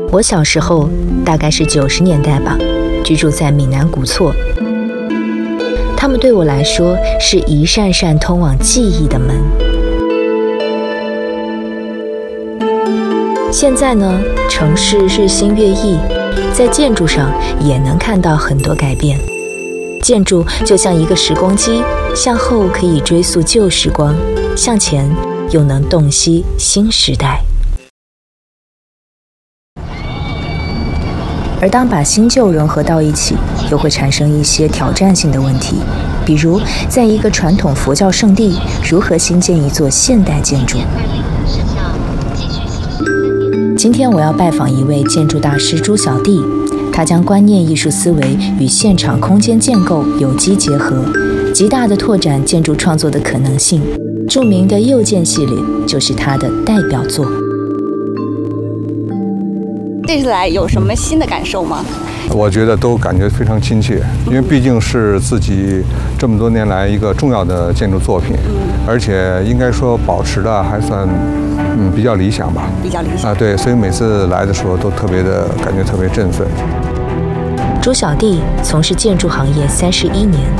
我小时候大概是90年代吧，居住在闽南古厝。它们对我来说是一扇扇通往记忆的门。现在呢，城市日新月异，在建筑上也能看到很多改变。建筑就像一个时光机，向后可以追溯旧时光，向前又能洞悉新时代。而当把新旧融合到一起，又会产生一些挑战性的问题，比如在一个传统佛教圣地，如何新建一座现代建筑？今天我要拜访一位建筑大师朱小弟，他将观念艺术思维与现场空间建构有机结合，极大地拓展建筑创作的可能性。著名的右建系列就是他的代表作。 这次来有什么新的感受吗？ 我觉得都感觉非常亲切，因为毕竟是自己这么多年来一个重要的建筑作品，而且应该说保持的还算比较理想吧。 比较理想对，所以每次来的时候都感觉特别振奋。 朱小弟从事建筑行业31年，